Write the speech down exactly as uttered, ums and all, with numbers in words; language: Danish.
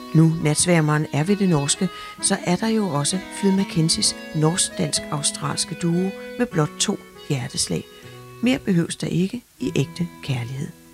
Nu natsværmeren er ved det norske, så er der jo også Flyd Mackenzies norsk-dansk-australske duo med blot to hjerteslag. Mere behøves der ikke i ægte kærlighed.